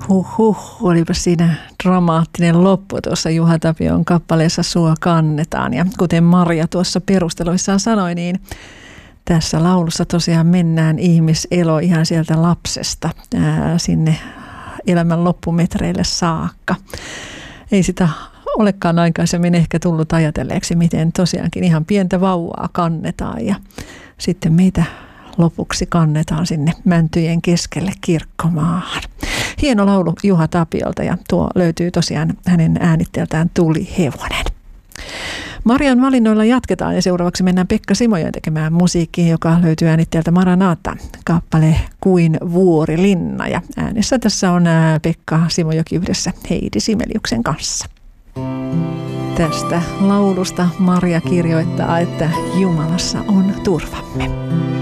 Olipa siinä dramaattinen loppu tuossa Juha Tapion kappaleessa Sua kannetaan. Ja kuten Maria tuossa perusteluissaan sanoi, niin tässä laulussa tosiaan mennään ihmiselo ihan sieltä lapsesta sinne elämän loppumetreille saakka. Ei sitä olekaan aikaisemmin ehkä tullut ajatelleeksi, miten tosiaankin ihan pientä vauvaa kannetaan ja sitten meitä lopuksi kannetaan sinne mäntyjen keskelle kirkkomaahan. Hieno laulu Juha Tapiolta ja tuo löytyy tosiaan hänen äänitteeltään Tuli hevonen. Marian valinnoilla jatketaan ja seuraavaksi mennään Pekka Simojoen tekemään musiikkiin, joka löytyy äänitteeltä Maranata, kappale Kuin vuorilinna. Ja äänessä tässä on Pekka Simojoki yhdessä Heidi Simeliuksen kanssa. Tästä laulusta Maria kirjoittaa, että Jumalassa on turvamme.